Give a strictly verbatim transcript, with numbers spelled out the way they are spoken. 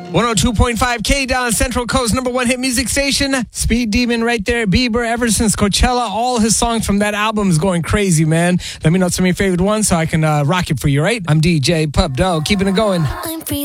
one oh two point five K down Central Coast, number one hit music station. Speed Demon right there. Bieber, ever since Coachella, all his songs from that album is going crazy, man. Let me know some of your favorite ones so I can uh, rock it for you, right? I'm D J Pup Dog, keeping it going. I'm free.